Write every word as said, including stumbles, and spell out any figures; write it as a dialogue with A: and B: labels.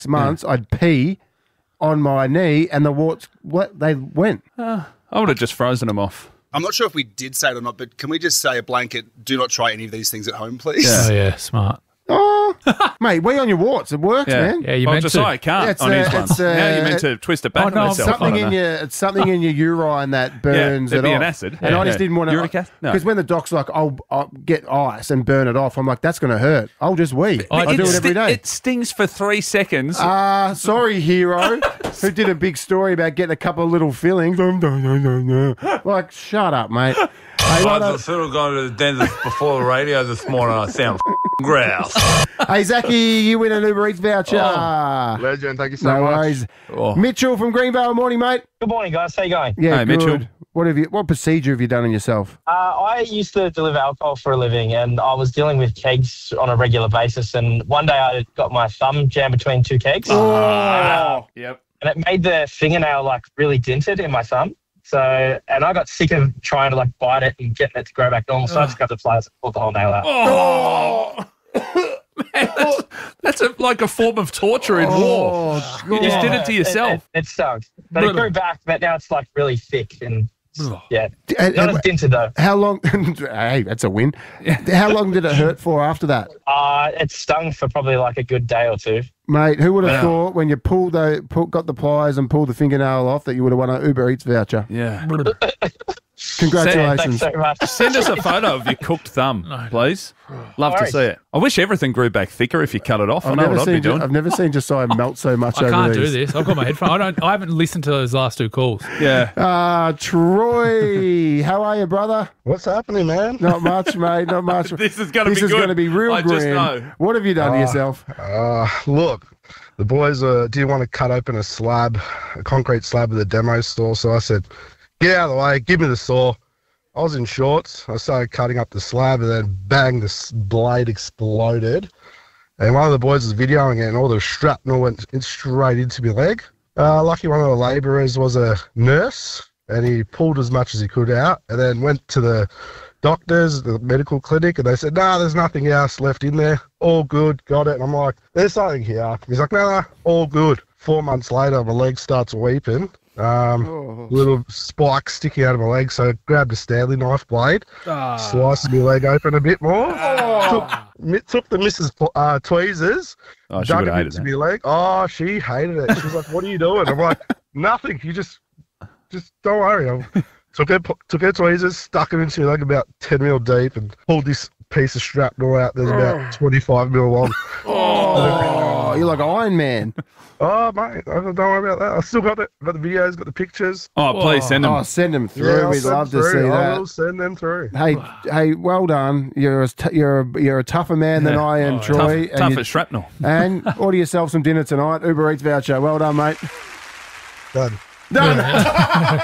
A: months, I'd pee on my knee and the warts, what, they went.
B: Uh, I would have just frozen them off.
C: I'm not sure if we did say it or not, but can we just say a blanket, do not try any of these things at home, please?
D: Yeah. Oh, yeah, smart.
A: Oh, mate, we on your warts. It works,
B: Yeah.
A: man.
D: Yeah, you
B: Well,
D: meant
B: just
D: to.
B: so I can't
A: It's,
B: on
A: uh,
B: his one.
A: it's, uh,
B: Now you meant to twist it back
D: Oh,
B: on
D: no,
B: myself. I
A: Something
B: don't
A: in
B: know.
A: your, it's something in your urine that burns
B: there'd
A: it
B: be
A: off.
B: an acid.
A: And
B: Yeah,
A: I just
B: yeah.
A: didn't want to,
B: Uric acid? No.
A: because when the doc's like, I'll, I'll get ice and burn it off, I'm like, that's going to hurt. I'll just wee. I do it
B: sti-
A: every day.
B: It stings for three seconds.
A: Ah, uh, sorry, hero, who did a big story about getting a couple of little fillings. Like, shut up, mate. Hey,
E: I
A: Lotto-
E: was sort of going to the dentist before the radio this morning. I sound grouse.
A: hey, Zachy, you win an Uber Eats voucher.
F: Legend, thank you so
A: no
F: much.
A: worries.
B: Oh.
A: Mitchell from Greenvale, morning, mate.
G: Good morning, guys. How you going?
A: Yeah,
B: Hey,
A: good.
B: Mitchell.
A: What have you? What procedure have you done on yourself?
G: Uh, I used to deliver alcohol for a living, and I was dealing with kegs on a regular basis. And one day I got my thumb jammed between two kegs.
B: Oh, yep.
G: And it made the fingernail like really dented in my thumb. So, and I got sick of trying to like bite it and getting it to grow back normal. So I just got the pliers and pulled the whole nail out.
B: Oh, man, that's, that's a, like a form of torture in war.
A: Oh,
B: You just did it to yourself.
G: It, it, it stunk. But it grew back, but now it's like really thick and yeah.
A: And-
G: Not
A: and-
G: as dented though.
A: How long? Hey, that's a win. How long did it hurt for after that,
G: Uh, it stung for probably like a good day or two.
A: mate? Who would have thought when you pulled the pull, got the pliers and pulled the fingernail off that you would have won an Uber Eats voucher?
B: Yeah.
A: Congratulations.
G: Thanks so much.
B: Send us a photo of your cooked thumb, please. Love to
G: worries.
B: see it. I wish everything grew back thicker if you cut it off. I
A: I've
B: know
A: never
B: what I'd be
A: seen.
B: doing.
A: I've never seen Josiah melt so much
D: I
A: over
D: can't
A: these.
D: do this. I've got my headphones. I don't. I haven't listened to those last two calls.
B: Yeah.
A: Ah, Troy, how are you, brother?
F: What's happening, man?
A: Not much, mate. Not much.
B: This is gonna
A: This
B: be
A: is
B: good.
A: going to be real
B: I just
A: grim.
B: know.
A: What have you done to yourself?
F: Uh, look, the boys uh, didn't want to cut open a slab, a concrete slab of the demo store, so I said, get out of the way, give me the saw. I was in shorts. I started cutting up the slab, and then bang, the s- blade exploded. And one of the boys was videoing it, and all the shrapnel went in straight into my leg. Uh, lucky one of the labourers was a nurse, and he pulled as much as he could out, and then went to the doctors, the medical clinic, and they said, no, nah, there's nothing else left in there. All good, got it. And I'm like, there's something here. He's like, no, no, all good. Four months later, my leg starts weeping. Um,
A: Oh.
F: Little spike sticking out of my leg, so I grabbed a Stanley knife blade, sliced my leg open a bit more, took, mi- took the Missus Pl- uh, tweezers,
B: Oh, she
F: dug
B: would
F: it
B: have hated
F: into
B: that.
F: my leg. Oh, she hated it. She was like, what are you doing? I'm like, nothing. You just, just don't worry. I took her, took her tweezers, stuck it into my leg about ten mil deep, and pulled this piece of shrapnel out that's about twenty-five mil long.
A: Oh, you're like Iron Man.
F: Oh, mate, I don't worry about that. I still got it. Got the videos, got the pictures.
B: Oh, please send them.
A: Oh, send them through.
F: Yeah, I'll
A: We'd
F: send
A: love to
F: through.
A: see
F: I
A: that.
F: will send them through.
A: Hey, hey, well done. You're a t- you're a, you're a tougher man than
B: Yeah.
A: I am,
D: Oh,
A: Troy.
B: Tough, tough
A: you-
B: as shrapnel.
A: and order yourself some dinner tonight. Uber Eats voucher. Well done, mate.
F: Done.
A: Done.